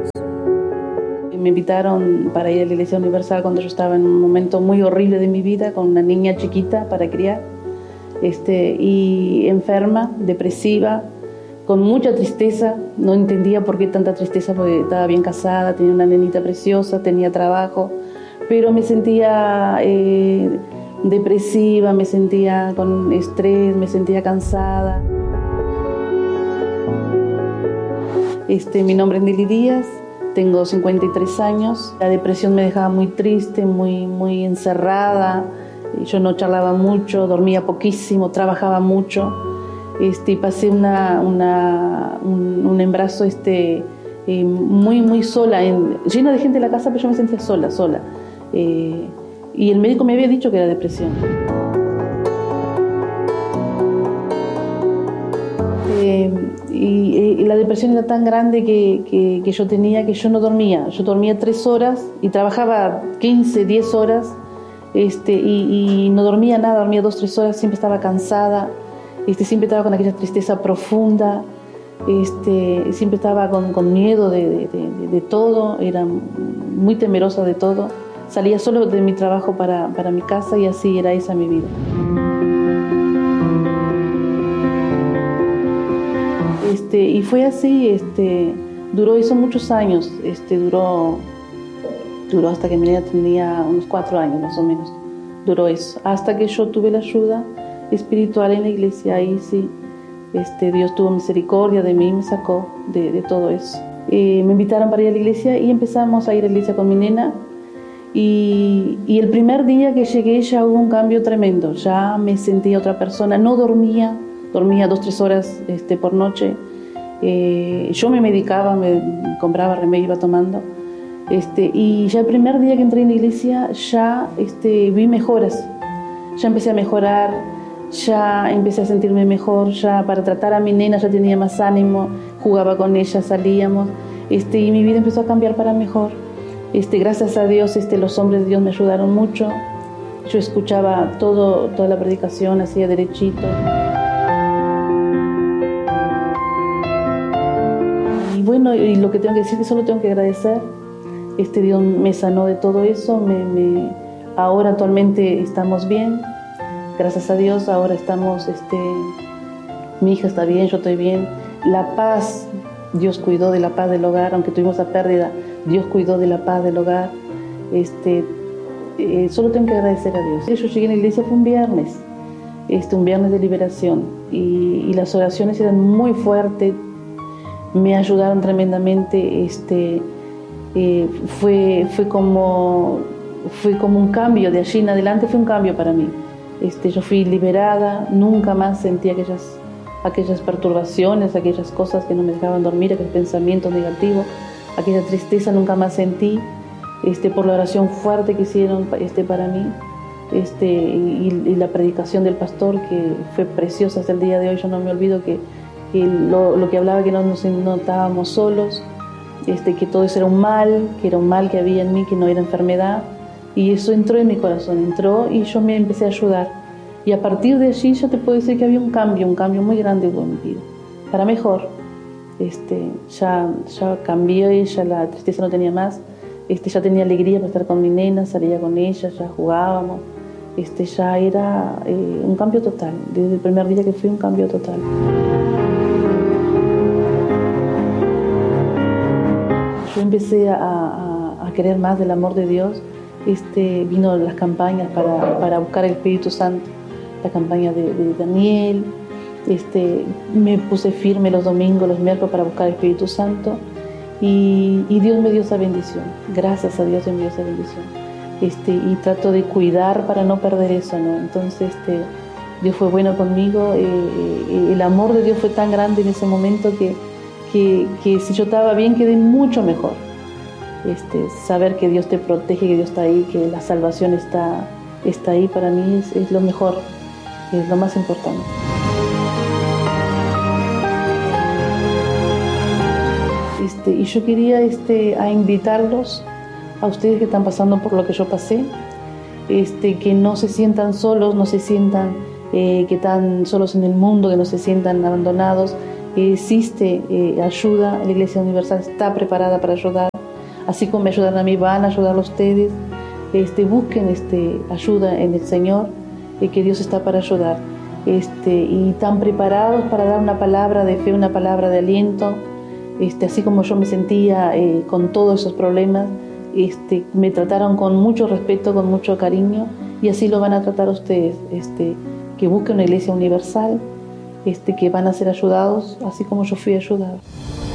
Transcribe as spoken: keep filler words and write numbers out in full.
Me invitaron para ir a la Iglesia Universal cuando yo estaba en un momento muy horrible de mi vida, con una niña chiquita para criar, este, y enferma, depresiva, con mucha tristeza. No entendía por qué tanta tristeza, porque estaba bien casada, tenía una nenita preciosa, tenía trabajo, pero me sentía eh, depresiva, me sentía con estrés, me sentía cansada. Este, mi nombre es Nelly Díaz, tengo cincuenta y tres años. La depresión me dejaba muy triste, muy, muy encerrada. Yo no charlaba mucho, dormía poquísimo, trabajaba mucho. Este, y pasé una, una, un, un embarazo este, eh, muy, muy sola, en, llena de gente en la casa, pero yo me sentía sola, sola. Eh, y el médico me había dicho que era depresión. Eh, y, y la depresión era tan grande que, que, que yo tenía que yo no dormía. Yo dormía tres horas y trabajaba quince, diez horas este, y, y no dormía nada, dormía dos, tres horas, siempre estaba cansada. Este, siempre estaba con aquella tristeza profunda, este, siempre estaba con, con miedo de, de, de, de todo, era muy temerosa de todo. Salía solo de mi trabajo para, para mi casa y así era esa mi vida. Este, y fue así, este, duró eso muchos años, este, duró, duró hasta que mi niña tenía unos cuatro años más o menos, duró eso, hasta que yo tuve la ayuda espiritual en la iglesia. Ahí sí, este, Dios tuvo misericordia de mí y me sacó de, de todo eso. Eh, me invitaron para ir a la iglesia y empezamos a ir a la iglesia con mi nena y, y el primer día que llegué ya hubo un cambio tremendo, ya me sentía otra persona, no dormía, dormía dos, tres horas este, por noche. Eh, yo me medicaba, me compraba remedio, iba tomando. Este, y ya el primer día que entré en la iglesia ya este, vi mejoras, ya empecé a mejorar, ya empecé a sentirme mejor, ya para tratar a mi nena ya tenía más ánimo, jugaba con ella, salíamos, este, y mi vida empezó a cambiar para mejor. Este, gracias a Dios este, los hombres de Dios me ayudaron mucho, yo escuchaba todo, toda la predicación, hacía derechito. Y bueno, y lo que tengo que decir es que solo tengo que agradecer. Este, Dios me sanó de todo eso, me, me, ahora actualmente estamos bien, gracias a Dios, ahora estamos, este, mi hija está bien, yo estoy bien, la paz, Dios cuidó de la paz del hogar, aunque tuvimos la pérdida, Dios cuidó de la paz del hogar, este, eh, solo tengo que agradecer a Dios. Yo llegué a la iglesia fue un viernes, este, un viernes de liberación, y, y las oraciones eran muy fuertes, me ayudaron tremendamente, este, eh, fue, fue, como, fue como un cambio, de allí en adelante fue un cambio para mí. Este, yo fui liberada, nunca más sentí aquellas, aquellas perturbaciones, aquellas cosas que no me dejaban dormir, aquellos pensamientos negativos, aquella tristeza nunca más sentí, este, por la oración fuerte que hicieron este, para mí, este, y, y la predicación del pastor que fue preciosa hasta el día de hoy. Yo no me olvido que, que lo, lo que hablaba, que no nos no estábamos solos, este, que todo eso era un mal, que era un mal que había en mí, que no era enfermedad. Y eso entró en mi corazón, entró y yo me empecé a ayudar. Y a partir de allí ya te puedo decir que había un cambio, un cambio muy grande en mi vida, para mejor. Este, ya, ya cambió ella, la tristeza no tenía más, este, ya tenía alegría para estar con mi nena, salía con ella, ya jugábamos. Este, ya era eh, un cambio total, desde el primer día que fui un cambio total. Yo empecé a, a, a querer más del amor de Dios. Este, vino las campañas para, para buscar el Espíritu Santo, la campaña de, de Daniel. Este, me puse firme los domingos, los miércoles para buscar el Espíritu Santo y, y Dios me dio esa bendición. Gracias a Dios me dio esa bendición. Este, y trato de cuidar para no perder eso, ¿no? Entonces este, Dios fue bueno conmigo, eh, eh, el amor de Dios fue tan grande en ese momento que, que, que si yo estaba bien quedé mucho mejor. Este, saber que Dios te protege, que Dios está ahí, que la salvación está, está ahí, para mí es, es lo mejor, es lo más importante. Este, y yo quería este, a invitarlos, a ustedes que están pasando por lo que yo pasé, este, que no se sientan solos, no se sientan eh, que están solos en el mundo, que no se sientan abandonados, existe eh, ayuda, la Iglesia Universal está preparada para ayudar, así como me ayudaron a mí, van a ayudar a ustedes. Este, busquen este, ayuda en el Señor, eh, que Dios está para ayudar. Este, y están preparados para dar una palabra de fe, una palabra de aliento. Este, así como yo me sentía eh, con todos esos problemas, este, me trataron con mucho respeto, con mucho cariño, y así lo van a tratar ustedes. Este, que busquen una Iglesia Universal, este, que van a ser ayudados, así como yo fui ayudado.